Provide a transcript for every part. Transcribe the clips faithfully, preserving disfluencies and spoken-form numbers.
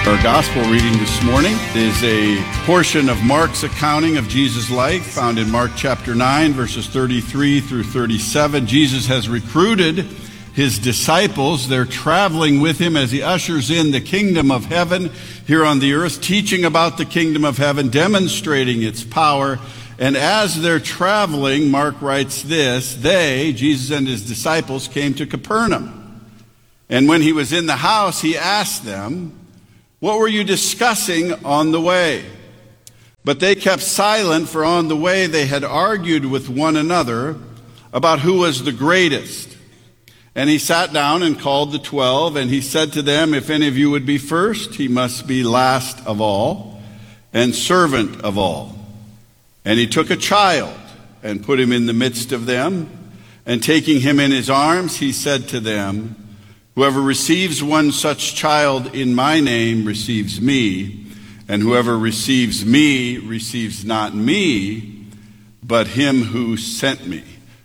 Our gospel reading this morning is a portion of Mark's accounting of Jesus' life, found in Mark chapter nine, verses thirty-three through thirty-seven. Jesus has recruited his disciples. They're traveling with him as he ushers in the kingdom of heaven here on the earth, teaching about the kingdom of heaven, demonstrating its power. And as they're traveling, Mark writes this, they, Jesus and his disciples, came to Capernaum. And when he was in the house, he asked them, "What were you discussing on the way?" But they kept silent, for on the way they had argued with one another about who was the greatest. And he sat down and called the twelve, and he said to them, "If any of you would be first, he must be last of all and servant of all." And he took a child and put him in the midst of them, and taking him in his arms, he said to them, "Whoever receives one such child in my name receives me, and whoever receives me receives not me, but him who sent me."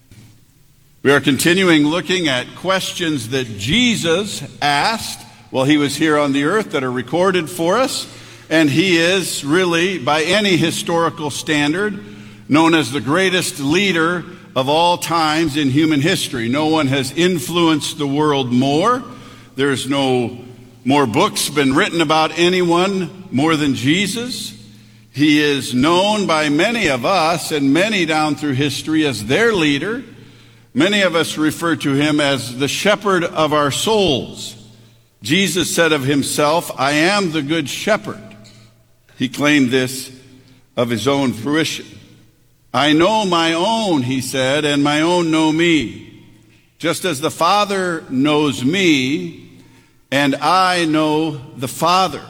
We are continuing looking at questions that Jesus asked while he was here on the earth that are recorded for us, and he is really, by any historical standard, known as the greatest leader of all times in human history. No one has influenced the world more. There's no more books been written about anyone more than Jesus. He is known by many of us and many down through history as their leader. Many of us refer to him as the shepherd of our souls. Jesus said of himself, "I am the good shepherd." He claimed this of his own fruition. "I know my own," he said, "and my own know me. Just as the Father knows me, and I know the Father."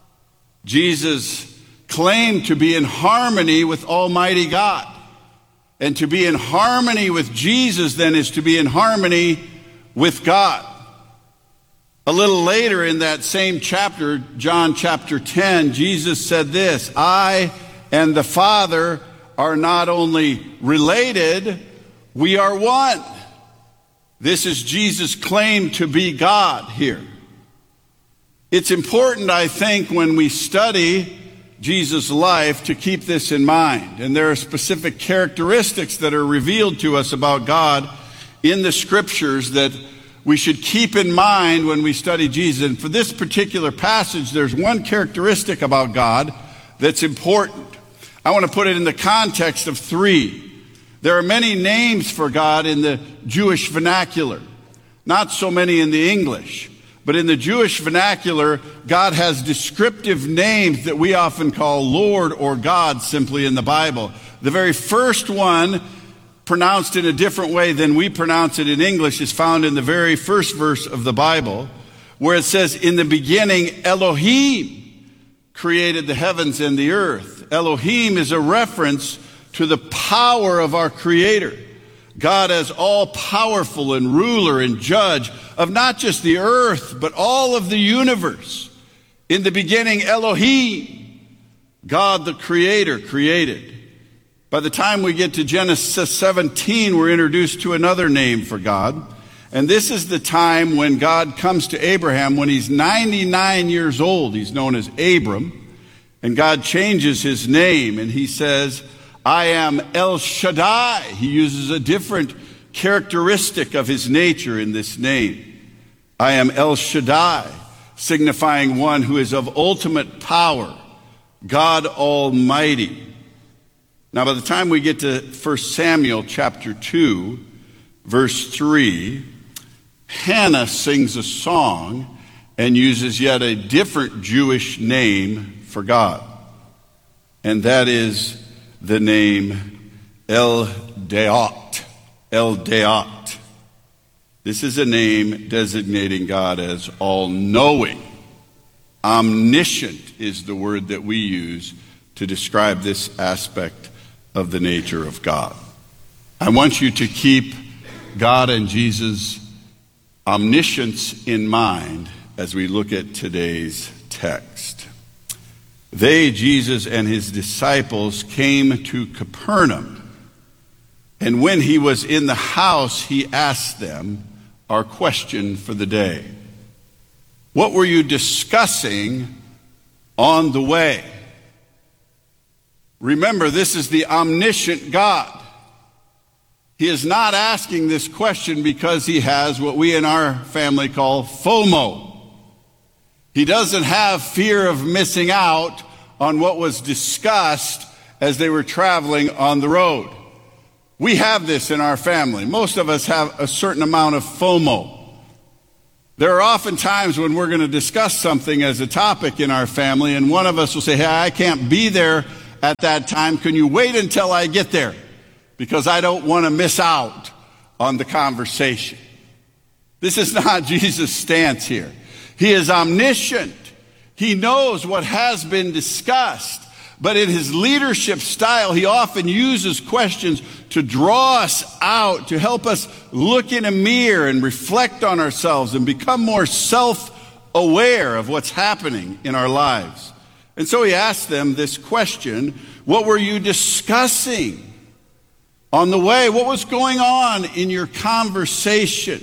Jesus claimed to be in harmony with Almighty God. And to be in harmony with Jesus, then, is to be in harmony with God. A little later in that same chapter, John chapter ten, Jesus said this, "I and the Father are not only related, we are one." This is Jesus' claim to be God here. It's important, I think, when we study Jesus' life to keep this in mind. And there are specific characteristics that are revealed to us about God in the scriptures that we should keep in mind when we study Jesus. And for this particular passage, there's one characteristic about God that's important. I want to put it in the context of three. There are many names for God in the Jewish vernacular, not so many in the English. But in the Jewish vernacular, God has descriptive names that we often call Lord or God simply in the Bible. The very first one, pronounced in a different way than we pronounce it in English, is found in the very first verse of the Bible, where it says, "In the beginning, Elohim created the heavens and the earth." Elohim is a reference to the power of our Creator. God as all-powerful and ruler and judge of not just the earth, but all of the universe. In the beginning, Elohim, God the Creator, created. By the time we get to Genesis seventeen, we're introduced to another name for God. And this is the time when God comes to Abraham when he's ninety-nine years old. He's known as Abram. And God changes his name and he says, "I am El Shaddai." He uses a different characteristic of his nature in this name. "I am El Shaddai," signifying one who is of ultimate power, God Almighty. Now, by the time we get to First Samuel chapter two, verse three, Hannah sings a song and uses yet a different Jewish name for God. And that is the name El Deot. El Deot. This is a name designating God as all-knowing. Omniscient is the word that we use to describe this aspect of the nature of God. I want you to keep God and Jesus' omniscience in mind as we look at today's text. They, Jesus and his disciples, came to Capernaum. And when he was in the house, he asked them our question for the day. What were you discussing on the way. Remember, this is the omniscient God. He is not asking this question because he has what we in our family call FOMO. He doesn't have fear of missing out on what was discussed as they were traveling on the road. We have this in our family. Most of us have a certain amount of FOMO. There are often times when we're going to discuss something as a topic in our family, and one of us will say, hey, I can't be there at that time. Can you wait until I get there? Because I don't want to miss out on the conversation. This is not Jesus' stance here. He is omniscient. He knows what has been discussed. But in his leadership style, he often uses questions to draw us out, to help us look in a mirror and reflect on ourselves and become more self-aware of what's happening in our lives. And so he asked them this question: what were you discussing on the way? What was going on in your conversation?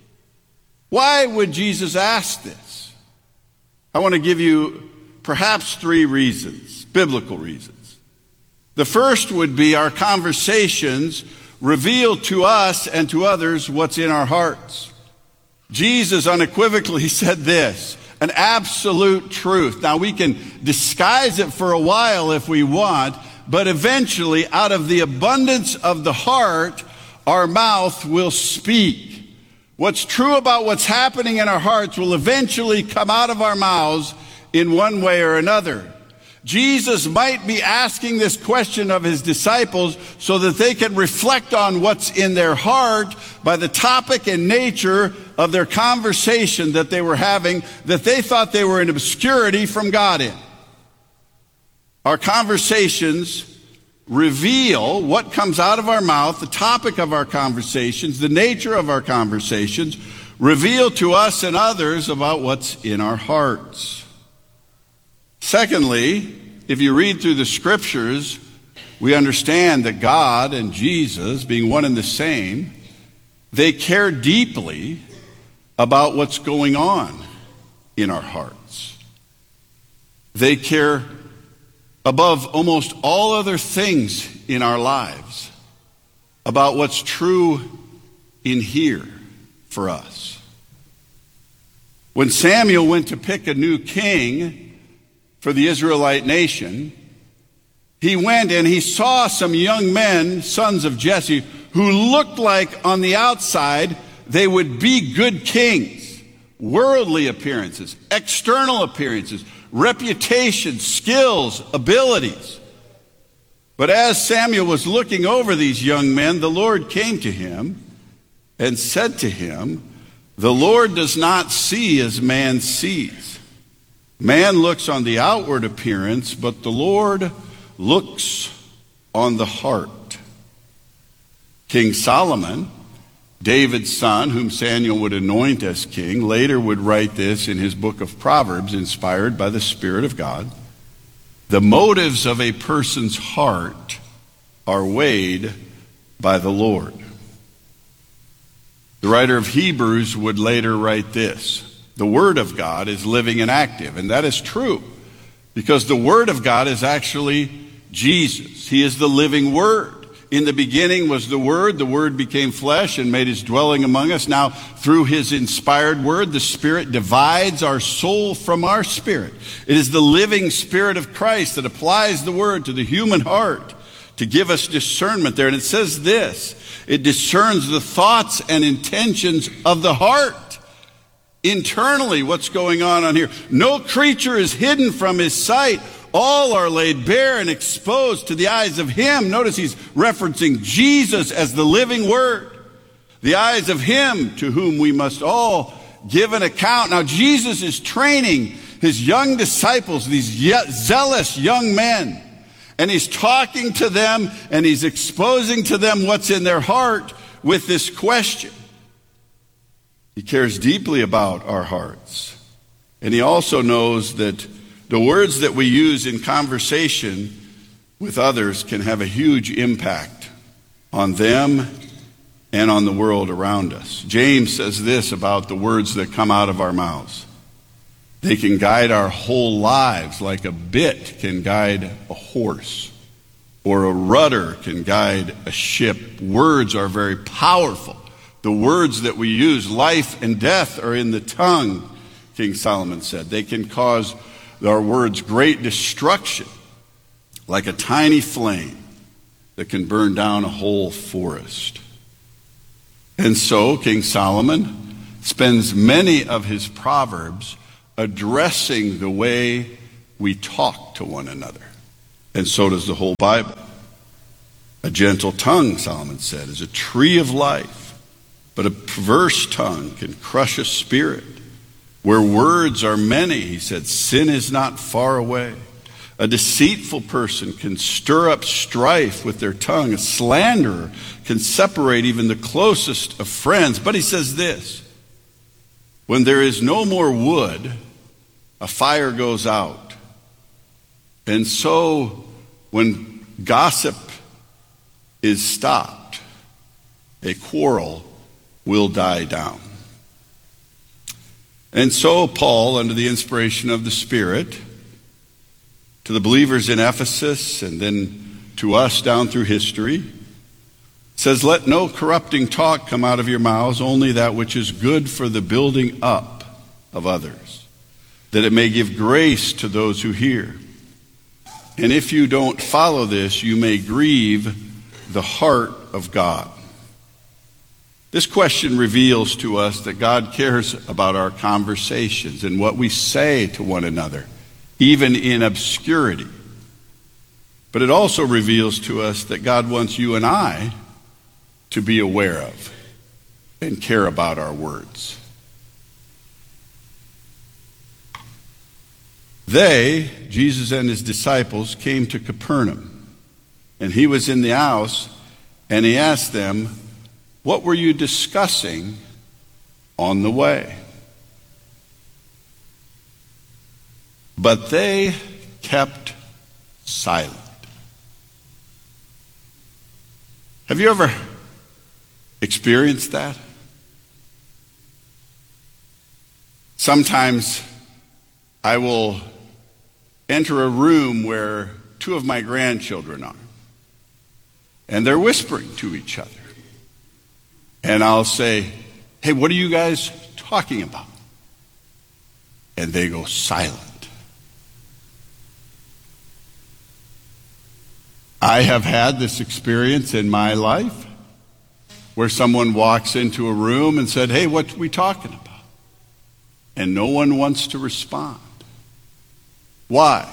Why would Jesus ask this? I want to give you perhaps three reasons, biblical reasons. The first would be our conversations reveal to us and to others what's in our hearts. Jesus unequivocally said this, an absolute truth. Now, we can disguise it for a while if we want, but eventually, out of the abundance of the heart, our mouth will speak. What's true about what's happening in our hearts will eventually come out of our mouths in one way or another. Jesus might be asking this question of his disciples so that they can reflect on what's in their heart by the topic and nature of their conversation that they were having, that they thought they were in obscurity from God in. Our conversations reveal what comes out of our mouth, the topic of our conversations, the nature of our conversations, reveal to us and others about what's in our hearts. Secondly, if you read through the scriptures, we understand that God and Jesus, being one and the same, they care deeply about what's going on in our hearts. They care above almost all other things in our lives about what's true in here for us. When Samuel went to pick a new king for the Israelite nation, he went and he saw some young men, sons of Jesse, who looked like on the outside they would be good kings. Worldly appearances, external appearances, reputation, skills, abilities. But as Samuel was looking over these young men, the Lord came to him and said to him, "The Lord does not see as man sees. Man looks on the outward appearance, but the Lord looks on the heart." King Solomon, David's son, whom Samuel would anoint as king, later would write this in his book of Proverbs, inspired by the Spirit of God. The motives of a person's heart are weighed by the Lord. The writer of Hebrews would later write this: the Word of God is living and active. And that is true, because the Word of God is actually Jesus. He is the living Word. In the beginning was the Word. The Word became flesh and made his dwelling among us. Now, through his inspired Word, the Spirit divides our soul from our spirit. It is the living Spirit of Christ that applies the Word to the human heart to give us discernment there. And it says this: it discerns the thoughts and intentions of the heart. Internally, what's going on on here? No creature is hidden from his sight. All are laid bare and exposed to the eyes of him. Notice he's referencing Jesus as the living Word. The eyes of him to whom we must all give an account. Now, Jesus is training his young disciples, these zealous young men. And he's talking to them and he's exposing to them what's in their heart with this question. He cares deeply about our hearts. And he also knows that the words that we use in conversation with others can have a huge impact on them and on the world around us. James says this about the words that come out of our mouths: They can guide our whole lives like a bit can guide a horse, or a rudder can guide a ship. Words are very powerful. The words that we use, life and death, are in the tongue, King Solomon said. They can cause our words great destruction, like a tiny flame that can burn down a whole forest. And so King Solomon spends many of his proverbs addressing the way we talk to one another. And so does the whole Bible. A gentle tongue, Solomon said, is a tree of life, but a perverse tongue can crush a spirit. Where words are many, he said, sin is not far away. A deceitful person can stir up strife with their tongue. A slanderer can separate even the closest of friends. But he says this: when there is no more wood, a fire goes out. And so when gossip is stopped, a quarrel will die down. And so Paul, under the inspiration of the Spirit, to the believers in Ephesus and then to us down through history, says, let no corrupting talk come out of your mouths, only that which is good for the building up of others, that it may give grace to those who hear. And if you don't follow this, you may grieve the heart of God. This question reveals to us that God cares about our conversations and what we say to one another, even in obscurity. But it also reveals to us that God wants you and I to be aware of and care about our words. They, Jesus and his disciples, came to Capernaum, and he was in the house, and he asked them, what were you discussing on the way? But they kept silent. Have you ever experienced that? Sometimes I will enter a room where two of my grandchildren are, and they're whispering to each other. And I'll say, hey, what are you guys talking about? And they go silent. I have had this experience in my life where someone walks into a room and said, hey, what are we talking about? And no one wants to respond. Why?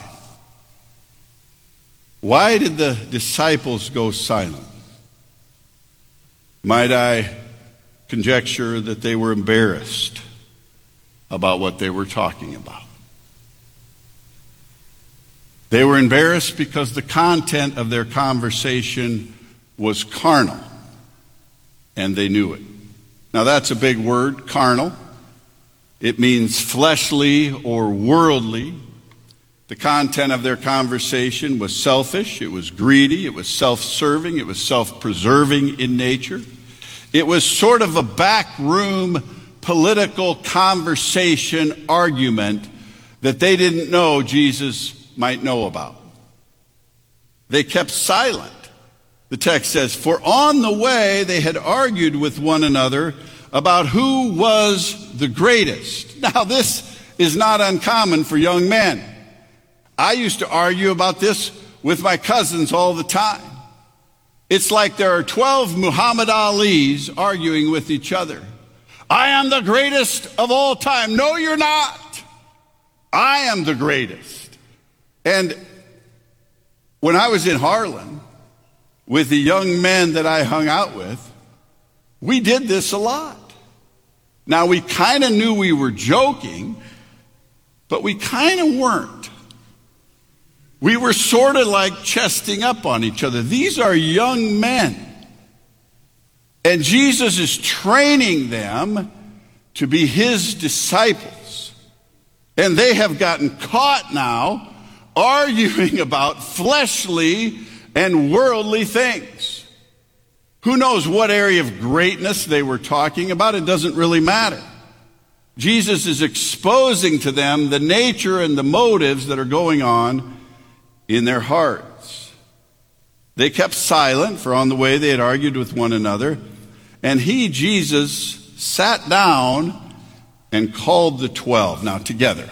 Why did the disciples go silent? Might I conjecture that they were embarrassed about what they were talking about? They were embarrassed because the content of their conversation was carnal, and they knew it. Now that's a big word, carnal. It means fleshly or worldly. The content of their conversation was selfish, it was greedy, it was self-serving, it was self-preserving in nature. It was sort of a backroom political conversation argument that they didn't know Jesus might know about. They kept silent. The text says, for on the way they had argued with one another about who was the greatest. Now this is not uncommon for young men. I used to argue about this with my cousins all the time. It's like there are twelve Muhammad Alis arguing with each other. I am the greatest of all time. No, you're not. I am the greatest. And when I was in Harlan with the young men that I hung out with, we did this a lot. Now, we kind of knew we were joking, but we kind of weren't. We were sort of like chesting up on each other. These are young men. And Jesus is training them to be his disciples. And they have gotten caught now arguing about fleshly and worldly things. Who knows what area of greatness they were talking about? It doesn't really matter. Jesus is exposing to them the nature and the motives that are going on in their hearts. They kept silent, for on the way they had argued with one another. And he, Jesus, sat down and called the twelve. Now, together.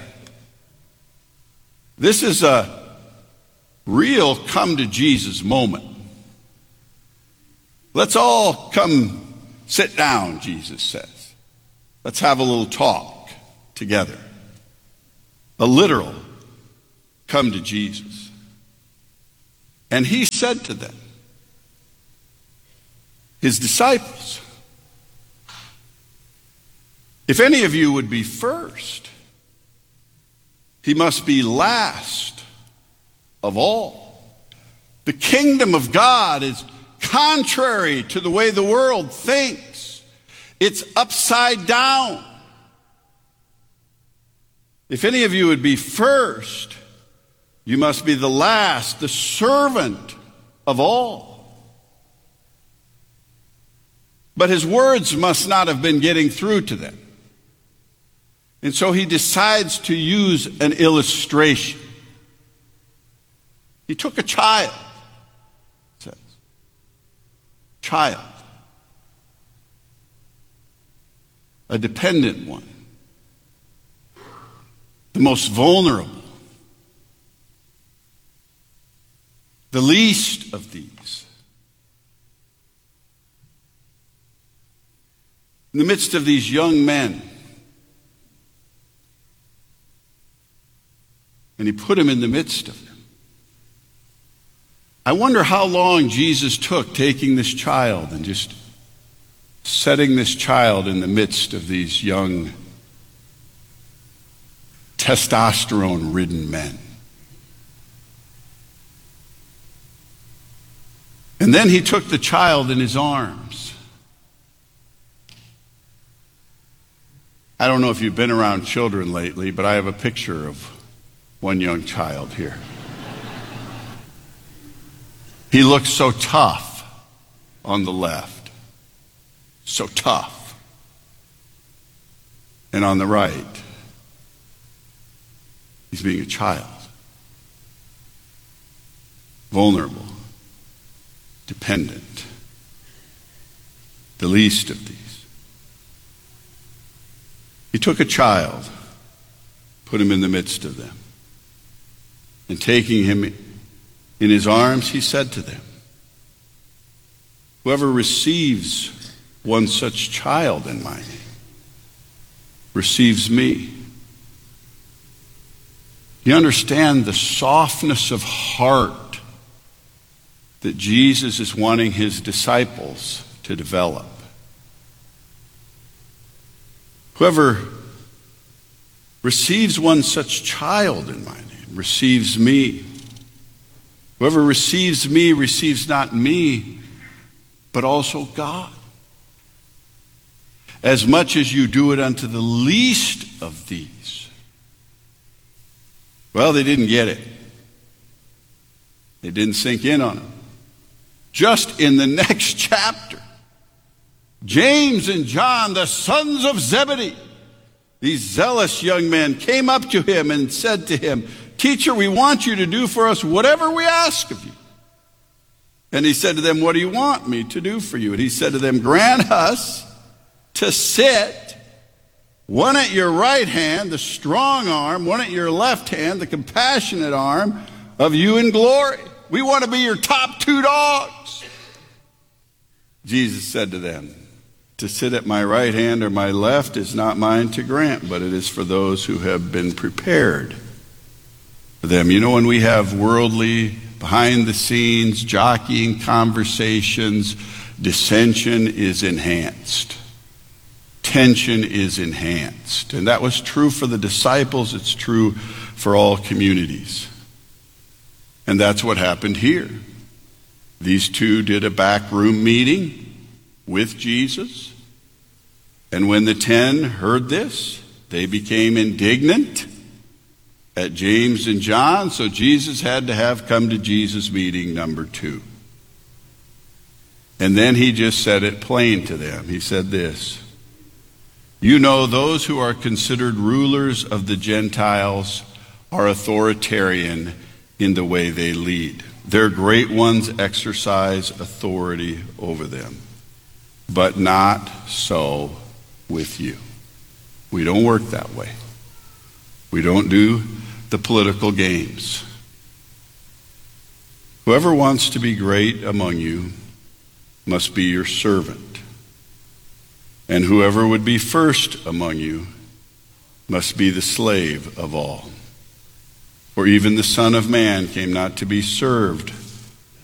This is a real come to Jesus moment. Let's all come sit down, Jesus says. Let's have a little talk together. A literal come to Jesus. And he said to them, his disciples, if any of you would be first, he must be last of all. The kingdom of God is contrary to the way the world thinks. It's upside down. If any of you would be first, you must be the last, the servant of all. But his words must not have been getting through to them. And so he decides to use an illustration. He took a child, it says. Child. A dependent one. The most vulnerable. The least of these. In the midst of these young men. And he put him in the midst of them. I wonder how long Jesus took taking this child and just setting this child in the midst of these young, testosterone-ridden men. And then he took the child in his arms. I don't know if you've been around children lately, but I have a picture of one young child here. He looks so tough on the left. So tough. And on the right, he's being a child. Vulnerable. Dependent. The least of these. He took a child, put him in the midst of them. And taking him in his arms, he said to them, whoever receives one such child in my name receives me. You understand the softness of heart that Jesus is wanting his disciples to develop. Whoever receives one such child in my name receives me. Whoever receives me receives not me, but also God. As much as you do it unto the least of these. Well, they didn't get it. It didn't sink in on them. Just in the next chapter, James and John, the sons of Zebedee, these zealous young men, came up to him and said to him, Teacher, we want you to do for us whatever we ask of you. And he said to them, what do you want me to do for you? And he said to them, grant us to sit, one at your right hand, the strong arm, one at your left hand, the compassionate arm of you in glory. We want to be your top two dogs. Jesus said to them, to sit at my right hand or my left is not mine to grant, but it is for those who have been prepared for them. You know, when we have worldly, behind the scenes, jockeying conversations, dissension is enhanced. Tension is enhanced. And that was true for the disciples. It's true for all communities. And that's what happened here. These two did a backroom meeting with Jesus. And when the ten heard this, they became indignant at James and John. So Jesus had to have come to Jesus meeting number two. And then he just said it plain to them. He said this, You know, those who are considered rulers of the Gentiles are authoritarian in the way they lead. Their great ones exercise authority over them. But not so with you. We don't work that way. We don't do the political games. Whoever wants to be great among you must be your servant. And whoever would be first among you must be the slave of all. For even the Son of Man came not to be served,